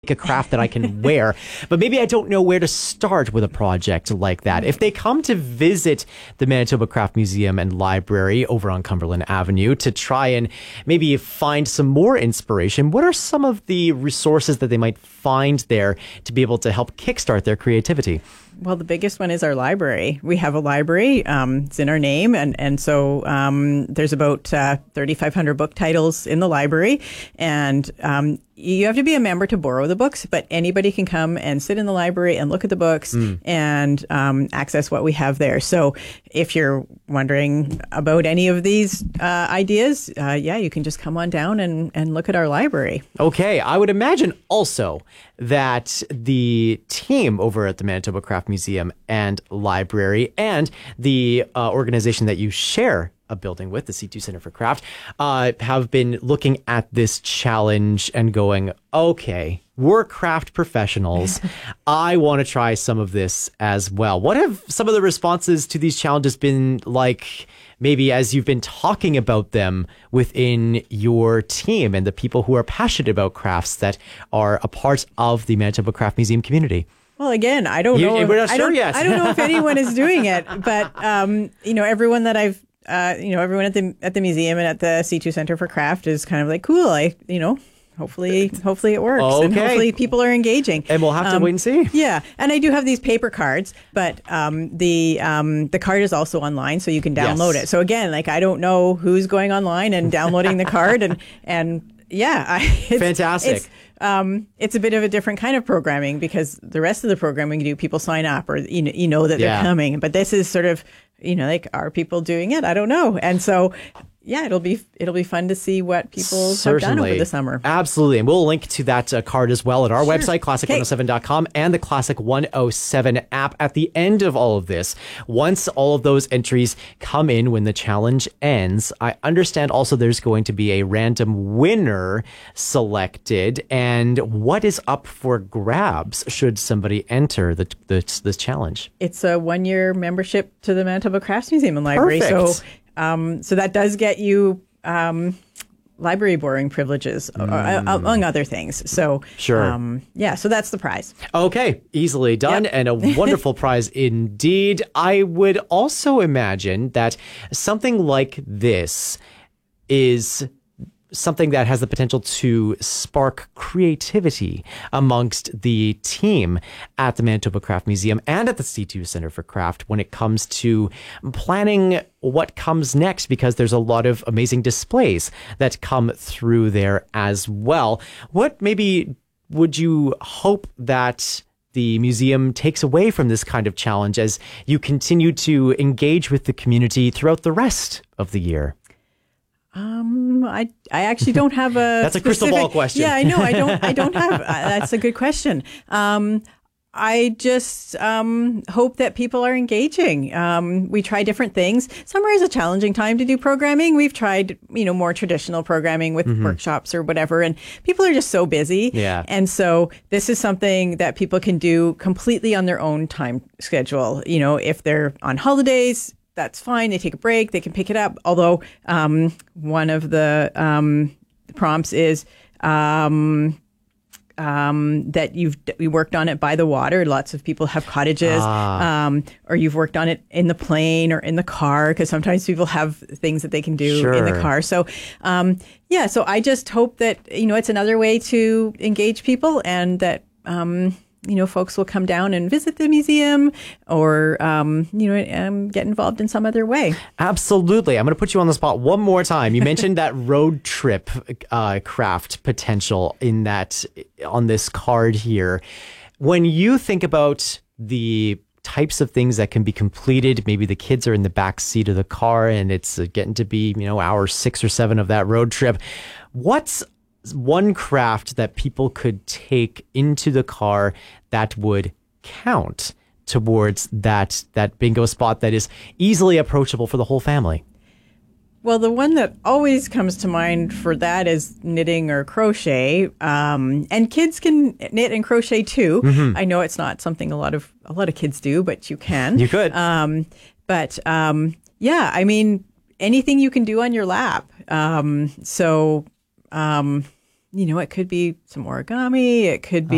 make a craft that I can wear, but maybe I don't know where to start with a project like that. If they come to visit the Manitoba Craft Museum and Library over on Cumberland Avenue to try and maybe find some more inspiration, what are some of the resources that they might find there to be able to help kickstart their creativity? Well, the biggest one is our library. We have a library. It's in our name. And so there's about 3,500 book titles in the library. And you have to be a member to borrow the books, but anybody can come and sit in the library and look at the books and access what we have there. So if you're wondering about any of these ideas, you can just come on down and look at our library. Okay. I would imagine also that the team over at the Manitoba Craft Museum and Library and the organization that you share a building with, the C2 Center for Craft, have been looking at this challenge and going, okay, we're craft professionals. I want to try some of this as well. What have some of the responses to these challenges been like, maybe as you've been talking about them within your team and the people who are passionate about crafts that are a part of the Manitoba Craft Museum community? Well, again, I don't know. We're not sure yet. I don't know if anyone is doing it, but everyone that I've everyone at the museum and at the C2 Center for Craft is kind of like, cool. Hopefully it works. Okay. And hopefully people are engaging. And we'll have to wait and see. Yeah. And I do have these paper cards, but the card is also online, so you can download it. So again, I don't know who's going online and downloading the card fantastic. It's a bit of a different kind of programming because the rest of the programming you do, people sign up or you know that they're coming. But this is sort of, are people doing it? I don't know. And so it'll be fun to see what people have done over the summer. Absolutely. And we'll link to that card as well at our website, classic107.com, and the Classic 107 app at the end of all of this. Once all of those entries come in when the challenge ends, I understand also there's going to be a random winner selected. And what is up for grabs should somebody enter this challenge? It's a 1-year membership to the Manitoba Crafts Museum and Library. Perfect. So that does get you library borrowing privileges, among other things. So, sure. So that's the prize. Okay, easily done, and a wonderful prize indeed. I would also imagine that something like this is something that has the potential to spark creativity amongst the team at the Manitoba Craft Museum and at the C2 Center for Craft when it comes to planning what comes next, because there's a lot of amazing displays that come through there as well. What maybe would you hope that the museum takes away from this kind of challenge as you continue to engage with the community throughout the rest of the year? I actually don't have a That's a crystal ball question. Yeah, I know. I don't have, that's a good question. I just hope that people are engaging. We try different things. Summer is a challenging time to do programming. We've tried, more traditional programming with workshops or whatever, and people are just so busy. Yeah. And so this is something that people can do completely on their own time schedule. If they're on holidays, that's fine. They take a break. They can pick it up. Although one of the prompts is that you worked on it by the water. Lots of people have cottages, or you've worked on it in the plane or in the car, because sometimes people have things that they can do in the car. So, so I just hope that, it's another way to engage people, and that, folks will come down and visit the museum or, get involved in some other way. Absolutely. I'm going to put you on the spot one more time. You mentioned that road trip craft potential on this card here. When you think about the types of things that can be completed, maybe the kids are in the back seat of the car and it's getting to be, hour 6 or 7 of that road trip. What's one craft that people could take into the car that would count towards that bingo spot that is easily approachable for the whole family? Well, the one that always comes to mind for that is knitting or crochet. And kids can knit and crochet too. I know it's not something a lot of kids do, but you can. You could. Anything you can do on your lap. It could be some origami. It could be